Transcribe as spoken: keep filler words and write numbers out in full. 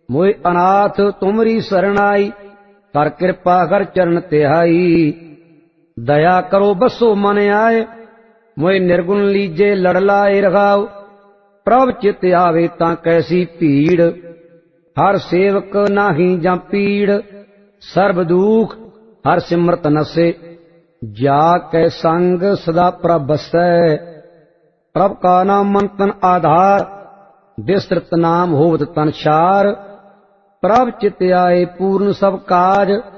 मोय अनाथ तुमरी शरण आई, कर कृपा कर चरण तिहाई। दया करो बसो मन आए, मोय निर्गुण लीजे लड़ लाए रघाओ। प्रभ चित आवे तां कैसी भीड़, हर सेवक नाही जां पीड़। सर्व दुख हर सिमरत नसे, जाकै संग सदा प्रभ बसै। प्रभ का नाम मन तन आधार, विस्तृत नाम होवत तन छार। प्रभ चित आए पूर्ण सब काज,